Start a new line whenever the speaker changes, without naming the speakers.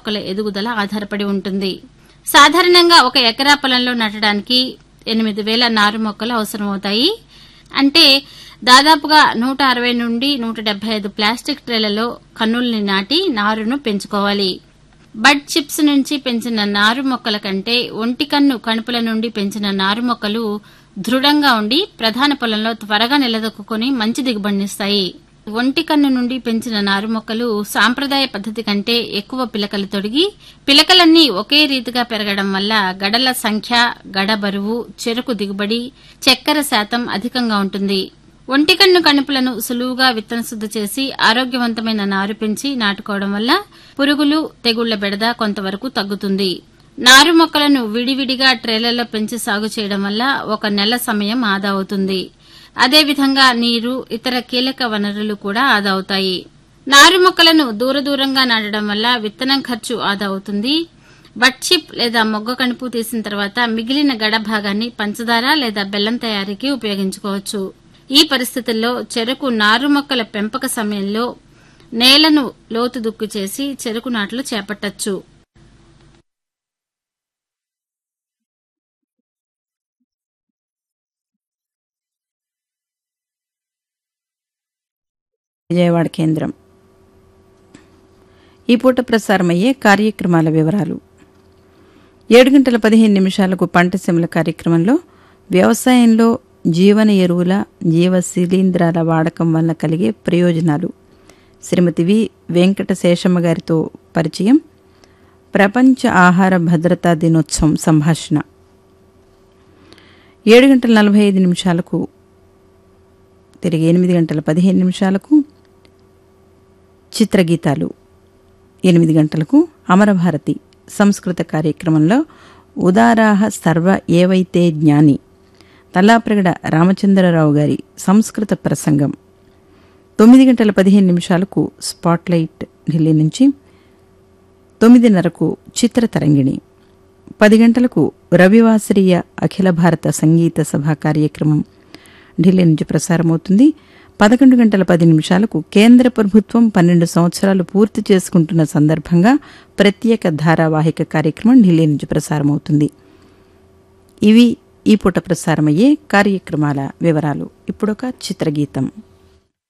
మొక్కల ఎదుగుదల ఆధారపడి ఉంటుంది. సాధారణంగా 1 ఎకరా పొలంలో నాటడానికి 8,000 నారు మొక్కలు అవసరమవుతాయి. అంటే దాదాపుగా 160 నుండి 175 ప్లాస్టిక్ ట్రేలలో కన్నుల్ని నాటి నారును పెంచుకోవాలి. బడ్ చిప్స్ నుంచి పెంచిన నారు మొక్కల కంటే ఒంటికన్ను కణుపుల నుండి పెంచిన నారు మొక్కలు దృఢంగా ఉండి ప్రధాన పొలంలో త్వరగా నిలదొక్కుని మంచి దిగుబడినిస్తాయి. ఒంటికన్ను నుండి పెంచిన నారు మొక్కలు సాంప్రదాయ పద్ధతి కంటే ఎక్కువ పిలకలు తొడిగి పిలకలన్నీ ఒకే రీతిగా పెరగడం వల్ల గడల సంఖ్య, గడ బరువు, చెరకు దిగుబడి, చక్కెర శాతం అధికంగా ఉంటుంది. ఒంటికన్ను కణుపులను సులువుగా విత్తన శుద్ధి చేసి ఆరోగ్యవంతమైన నారు పెంచి నాటుకోవడం వల్ల పురుగులు, తెగుళ్ల బెడద కొంతవరకు తగ్గుతుంది. నారు మొక్కలను విడివిడిగా ట్రేలలో పెంచి సాగు చేయడం వల్ల 1 నెల సమయం ఆదా అవుతుంది. అదేవిధంగా నీరు, ఇతర కీలక వనరులు కూడా ఆదా అవుతాయి. నారు మొక్కలను దూరంగా నాటడం వల్ల విత్తనం ఖర్చు ఆదా అవుతుంది. బడ్ చిప్ లేదా మొగ్గ కణుపు తీసిన తర్వాత మిగిలిన గడ భాగాన్ని పంచదార లేదా బెల్లం తయారీకి ఉపయోగించుకోవచ్చు. ఈ పరిస్థితుల్లో చెరకు నారు మొక్కల పెంపక సమయంలో నేలను లోతు దుక్కు చేసి చెరకు నాట్లు చేపట్టొచ్చు.
విజయవాడ కేంద్రం. ఈ పూట ప్రసారమయ్యే కార్యక్రమాల వివరాలు. 7:15 పంట సెమల కార్యక్రమంలో వ్యవసాయంలో జీవన ఎరువుల, జీవ శిలీంధ్రాల వాడకం వల్ల కలిగే ప్రయోజనాలు శ్రీమతి వి వెంకట శేషమ్మ గారితో పరిచయం. ప్రపంచ ఆహార భద్రతా దినోత్సవం సంభాషణ. 7:45 తిరిగి 8:15 చిత్రగీతాలు. 8 గంటలకు అమరభారతి సంస్కృత కార్యక్రమంలో ఉదారాహ సర్వ ఏవైతే జ్ఞాని తల్లాప్రగడ రామచంద్రరావు గారి సంస్కృత ప్రసంగం. 9:15 స్పాట్లైట్ ఢిల్లీ నుంచి. 9:30 చిత్రతరంగిణి. 10 గంటలకు రవివాసరీయ అఖిల భారత సంగీత సభ కార్యక్రమం ఢిల్లీ నుంచి ప్రసారమవుతుంది. 11:10 కేంద్ర ప్రభుత్వం 12 సంవత్సరాలు పూర్తి చేసుకుంటున్న సందర్భంగా ప్రత్యేక ధారావాహిక కార్యక్రమం ఢిల్లీ నుంచి ప్రసారమవుతుంది. ఇవి ఈ పూట ప్రసారమయ్యే కార్యక్రమాల వివరాలు. ఇప్పుడొక చిత్రగీతం.